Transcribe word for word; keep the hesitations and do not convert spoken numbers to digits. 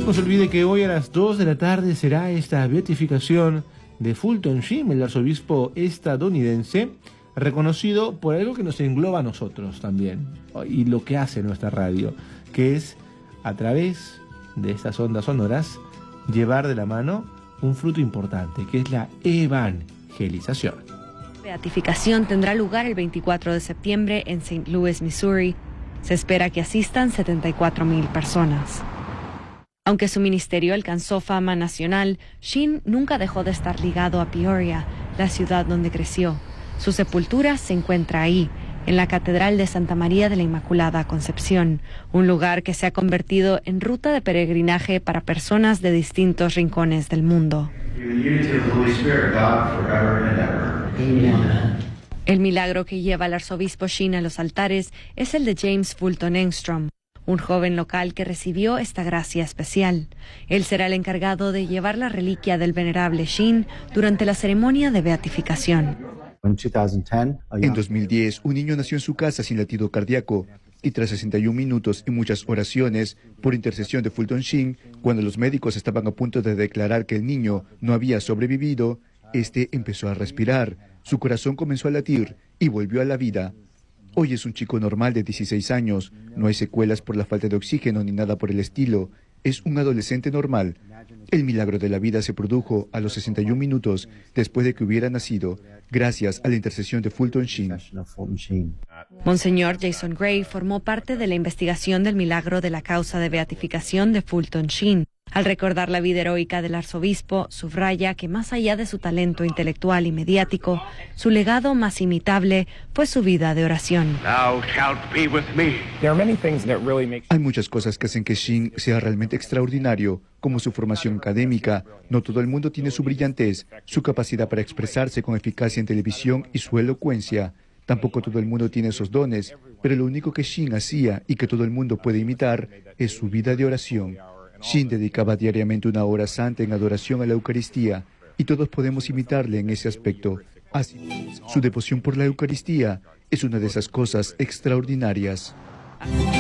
No se olvide que hoy a las dos de la tarde será esta beatificación de Fulton Sheen, el arzobispo estadounidense, reconocido por algo que nos engloba a nosotros también, y lo que hace nuestra radio, que es, a través de estas ondas sonoras, llevar de la mano un fruto importante, que es la evangelización. La beatificación tendrá lugar el veinticuatro de septiembre en Saint Louis, Missouri. Se espera que asistan setenta y cuatro mil personas. Aunque su ministerio alcanzó fama nacional, Sheen nunca dejó de estar ligado a Peoria, la ciudad donde creció. Su sepultura se encuentra ahí, en la Catedral de Santa María de la Inmaculada Concepción, un lugar que se ha convertido en ruta de peregrinaje para personas de distintos rincones del mundo. El milagro que lleva el arzobispo Sheen a los altares es el de James Fulton Engstrom, un joven local que recibió esta gracia especial. Él será el encargado de llevar la reliquia del venerable Sheen durante la ceremonia de beatificación. En dos mil diez, un niño nació en su casa sin latido cardíaco y tras sesenta y un minutos y muchas oraciones por intercesión de Fulton Sheen, cuando los médicos estaban a punto de declarar que el niño no había sobrevivido, este empezó a respirar, su corazón comenzó a latir y volvió a la vida. Hoy es un chico normal de dieciséis años, no hay secuelas por la falta de oxígeno ni nada por el estilo, es un adolescente normal. El milagro de la vida se produjo a los sesenta y un minutos después de que hubiera nacido, gracias a la intercesión de Fulton Sheen. Monseñor Jason Gray formó parte de la investigación del milagro de la causa de beatificación de Fulton Sheen. Al recordar la vida heroica del arzobispo, subraya que más allá de su talento intelectual y mediático, su legado más imitable fue su vida de oración. Hay muchas cosas que hacen que Sheen sea realmente extraordinario, como su formación académica. No todo el mundo tiene su brillantez, su capacidad para expresarse con eficacia en televisión y su elocuencia. Tampoco todo el mundo tiene esos dones, pero lo único que Sheen hacía y que todo el mundo puede imitar es su vida de oración. Sheen dedicaba diariamente una hora santa en adoración a la Eucaristía y todos podemos imitarle en ese aspecto. Así, su devoción por la Eucaristía es una de esas cosas extraordinarias.